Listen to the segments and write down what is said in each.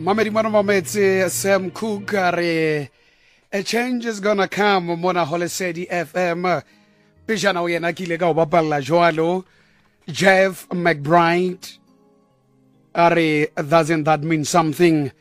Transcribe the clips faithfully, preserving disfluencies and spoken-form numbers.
Mamedi Mwana Mametse, Sam Cook, are a change is gonna come, Mona Holesedi F M. Pijana Oyena Kilega Wapala Joalo, Jeff McBride. Are, doesn't that mean something?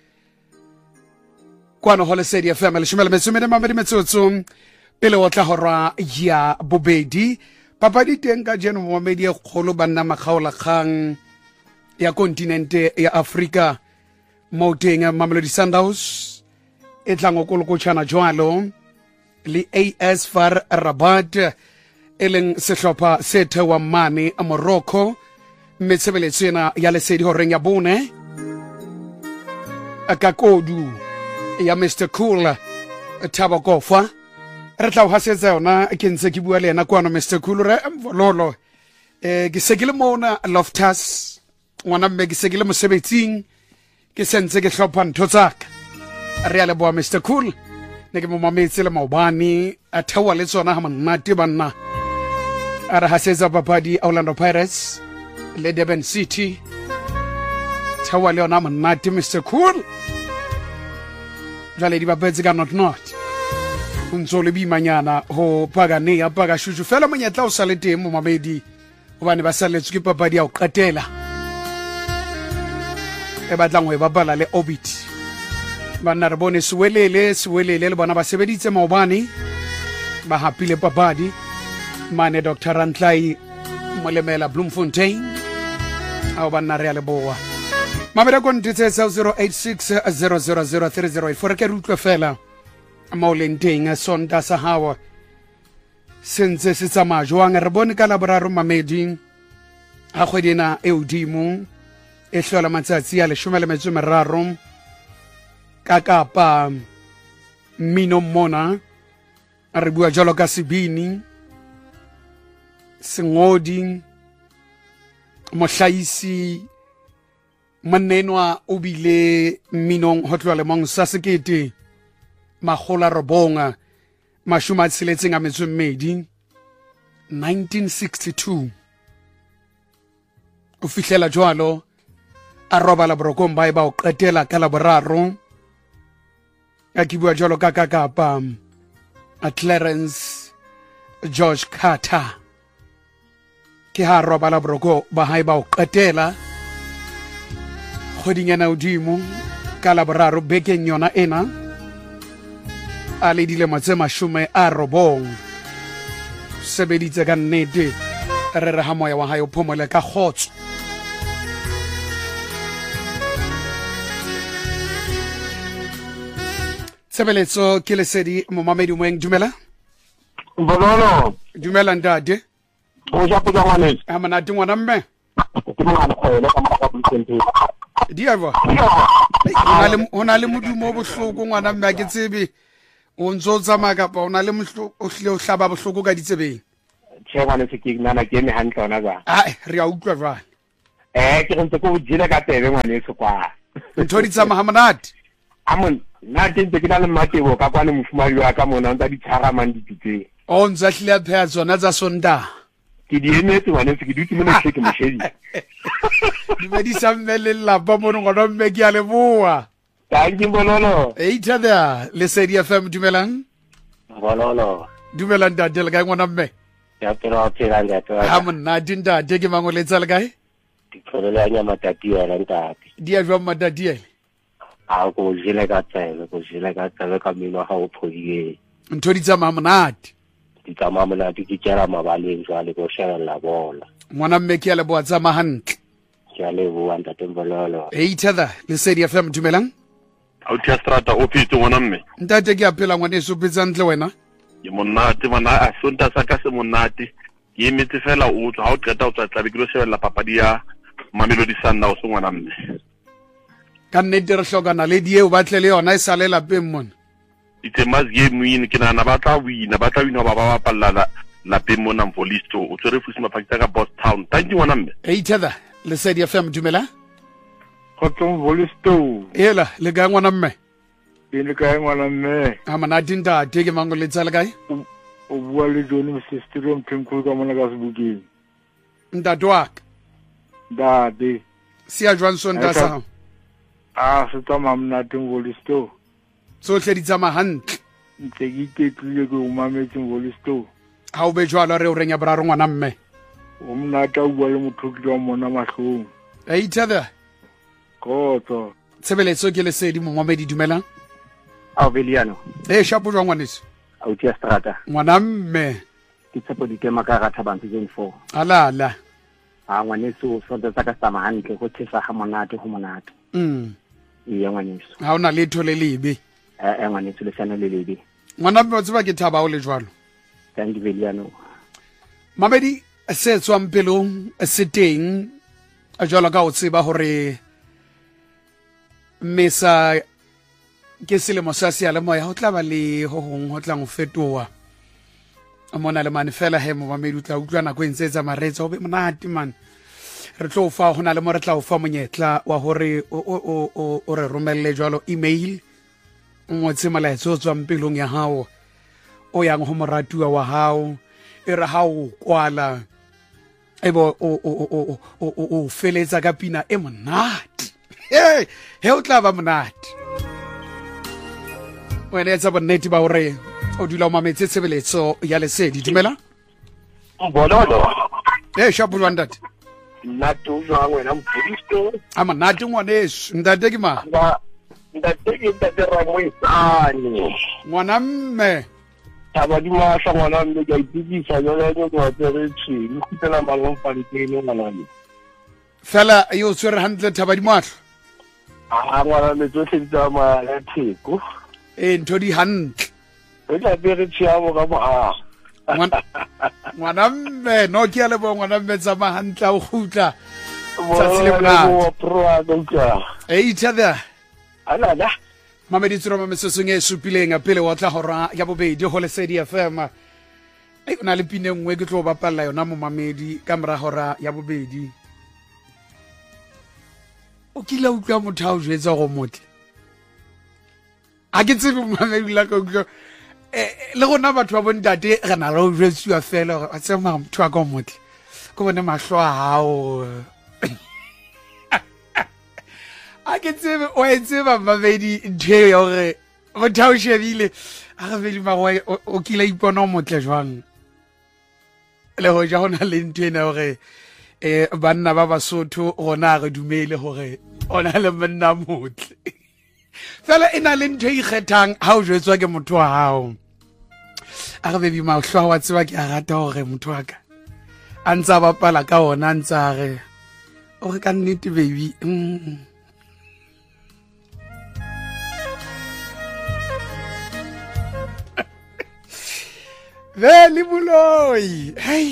Kwano Holesedi F M, Shumel Mesumede Mamedi Metsutsu, Pele Watahora Ya Bobedi, Papadi Tenka Jen Mamedi Kholobana Makaula Kang, Ya kontinente ya Afrika. Moteng Mamelodi Sundowns e tla ngokolo tshana jwalo le A S Far Rabat e leng sehlopha se thewa mane a Morocco metsebeletso ena ya lesedi horeng ya bone ka kodu ya Mister Cool Thabo Kofa re tla o hasetsa yona ke ntse ke bua le ena kwano Mister Cool re mvololo eh ke sekile mona Loftus ngwana mme ke sekile mosebetsing ke sentse ke hlopha ntho tsaka re ale boa Mister Cool ne ke mo mametse le maobane a thewa le tsona ha monate banna a re hasetsa papadi Orlando Pirates le Durban City thewa le yona monate Mister Cool jale di bapetse ka not not ntso le bimanyana ho pagane ya paga shushu fela monyetla o sale teng mo mabedi hobane ba saletswe ke papadi ya o qetela e batlang ho e bapala le Orbit bana re bone Siwelele Siwelele le bona ba sebeditse maobane ba hapile papadi mane Doctor Rantlai Molemela Bloemfontein ao bana re ale boa mamela kontetse zero eight six zero zero zero three zero eight for ke rutlwe fela maolenteng sonta sa hawa sentse se tsamaya jwang re bone ka laboraro mamedi a kgwedina e udimo e hlola matsatsi ya leshome le metso meraro ka Kapa Mmino Mona re bua jalo ka sebini sengodi mohlaisi manenwa o bile Mminong ho tloa le mong sa sekete magola robonga mashuma tseletseng a metso mmedi nineteen sixty-two o fihlela jwalo a roba la brokomba e ba o qetela ka laboraro a kibua jalo ka ka Kapa a Clarence George Carter ke ha roba la broko ba ha e ba o qetela kgodinyana udimo ka laboraro bekeng yona ena a le dilemo tse mashume a robong sebeditse ka nnete re re ha moya wa hae o phomole ka khotso Sebeletso ke lesedi mo mamedi moeng dumela Bonolo dumela ntate o ja pula ngwane ha manate ngwana mme ke mwana kgwele ka mara ka butsente diava ona le modumo bohloko ngwana mme ke tsebe o ntso tsama ka pa ona le mohloko o hle o hlaba bohloko ka ditsebeng che ngwana se ke nana ke me hantle ona ba ai re a utlwa jwale eh ke ntse ko jile ka tebe ngwane se kwa ntho di tsama ha monate amon na tente ke na le matebo ka kwane mofumari wa ka mona ntsa di tshara man di pitse o ntsa hle a pheya tsona tsa sonda ke di emetse ngwane se ke dutse mo le ke moshedi di be di sammele lapa mo ngwana mme ke a le boa thank you Bonolo eita there lesedi F M dumelang Bonolo dumelang ntate le kae ngwana mme ya pero phela ntate ha monna dinda de ke mangoletsa le kae di tsholola nya matati wa ntate di a jwa matati ele a go jile ka tsela go jile ka tsela ka mino ha o phodie ntho di tsama monate di tsama monate ke tsela mabaleng jwale go shela bola ngwana mme ke a le boa tsama hantle ke a le boa ntate Bololo eita there lesedi F M dumelang Autia strata o phetse ngwana mme ntate ke a phela ngwane so phetsang tle wena ke monate bana a sonta sa ka se monate ke emetse fela o tswa ha o qeta o tswa tlabe ke lo shebella papadi ya Mamelodi Sundowns ngwana mme ka nnete re hlokana le die o batle le yona e sale lapeng mona it's a must game win ke nana ba tla wina ba tla wina ba ba bapalla lapeng mona Mvolisto o tsere fusi mapakitsa ka Boss Town thank you ngwana mme eita there lesedi F M dumela khotong Mvolisto ela le ga ngwana mme e le kae ngwana mme ha manate ntate ke mangoletsa le kae o bua le Johnny Msistiro mthimkhulu ka mona ka Sebokeng ntate wa ka dade Sia Johnson da sa Ah, se tsamaya monate Wollisto. tsotlhe di tsamaya hantle Ntse ke iketlile ke o mametse Wollisto. ha o be jwalo re o reng ya boraro ngwana mme O monate o bua le motho ke wa mona mahlong. eita the Kotso. tshebeletso ke lesedi mongwamedi dumelang Aureliano e shapo jwa ngwaneso Auti ya Strata ngwana mme ke tshepo ditema ka ratha bantse zone four alala a ngwaneso so tsa ka sama hantle go tshesa ga monate go monate mm iya ngwaneso ha ona letho le lebe eh eh ngwaneso le sana le lebe ngwana mme o tseba ke thaba o le jwalo thank you Veliano mamedi se tswang pelong se teng a jwalo ka o tseba hore mesa ke selemo sa sealemoya ho tla ba le ho hong ho tlang ho fetoa a mona le mane fela he mo mamedi o tla utlwa nako e ntse e tsamaretsa o be monate man re tlo o fa ho na le mo re tla o fa monyetla wa hore o o o o re romelle jwalo email ngotse molaetsa o tswang pelong ya hao o yang ho moratuwa wa hao e re ha o kwala ebo o o o o o feletsa ka pina e monate he he o tla ba monate wena etsa bonnete ba hore o dula o mametse tshebeletso ya lesedi dumela Bololo e shapo lwandate nna tu jwa wena Wollisto a monate ngwaneso ntate ke ma ba ntate ke ntate ra mo isane ngwana mme taba di mahla ngwana mme ke itibisa jalo ke go tsere tshi le khutela malong pantene ngwana le fela yo tswere hantle thaba di mahlo a ngwana le tsohle di tsamaya la theko e ntho di hantle re tla bere tshiamo ka moa ngwana mme no ke a le bo ngwana mme tsama hantle o khutla tsatsi le monate proa ka e itha there ala la mamedi tsoro mamesesong e supileng a pele wa tla hora ya bobedi ho lesedi F M e ona le pine nngwe ke tlo bapalla yona mo mamedi ka mora hora ya bobedi o kila utlwa motho a o jwetsa go motle a ke tsebe mamedi la ka utlwa le gona batho ba bontate re na le o jwetsiwa fela a tsema motho a ka motle ko bone mahlo a hao a ke tsebe o e tseba mamedi ntho ya hore motho a o shebile a re bedi magwe o kila ipona o motle jwang le hoja go na le ntho ena hore um banna ba basotho gona re dumele hore o na le monna motle fela e na le ntho e ikgethang ha o jwetswa ke motho wa hao a re bebi mahlo wa tseba ke a rata hore motho wa ka a ntse a bapala ka ona a ntse a re o re ka nnete baby mm. Veli Boloi hey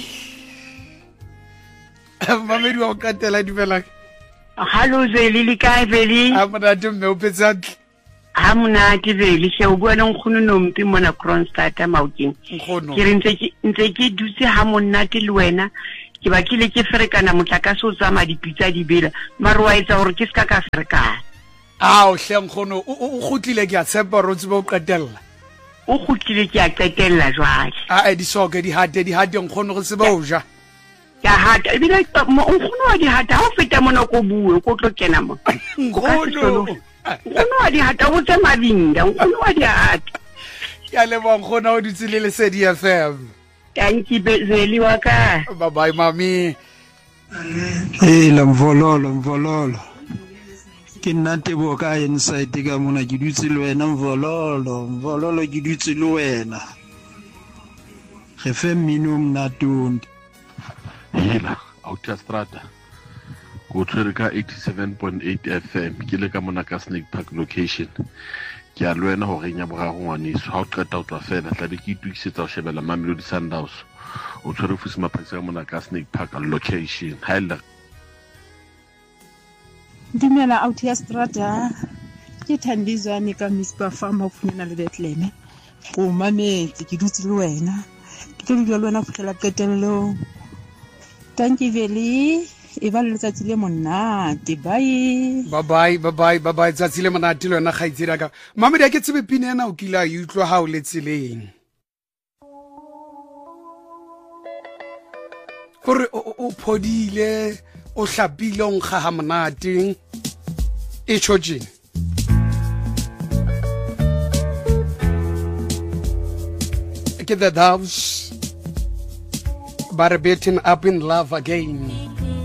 mamedi wa o katela dumela Hallo Veli le kae Veli a monate mme o petsatle ha monate Veli se o bua le nkgono nompi mona Kronstadt Maokeng nkgono ke re ntse ke ntse ke dutse ha monate le wena ke ba kile ke ferekana motlakase o tsama dipitsa di bela mara wa etsa hore ke ska ka ferekana a o hle nkgono o khutlile ke a tshepa re o tsebe o qetella o khutlile ke a qetella jwale a e di soke di hate di hate nkgono go sebe o ja ya hata ebile nkgono wa di hata ha o feta mona ko bue ko tlo kena mo nkgono nkgono wa di hata o tse mabinda nkgono wa di hata ya le bo nkgono o ditse le lesedi F M thank you Veli wa ka bye bye mami eh la mvololo mvololo ke nna Tebo ka inside ka mona ke dutse le wena mvololo mvololo ke dutse le wena re fe mmino mnatundi hela Auti ya Strata go tsere ka eighty-seven point eight F M ke le ka mona ka Snake Park location ke a lwena ho renya boraro ngwaneso ha o qeta o tla fela tla be ke itukisetsa ho shebela Mamelodi Sundowns o tsere fusi maphetse ka mona ka Snake Park location haela Dumela Auti ya Strata ke Thandizwane ka Mispa Farm ho funana le Bethlehem go mametse ke dutse le wena ke tlo dula le wena go fihlela qetello thank you Veli e ba le letsatsi le monate bye bye bye bye bye bye bye tsatsi le monate le wena kgaitsedi ka mamedi a ke tsebe pine ena o kila a utlwa ha o le tseleng gore o phodile o hlapile o nkga ha monate e tshotjeng ke the Doves ba re beaten up in love again.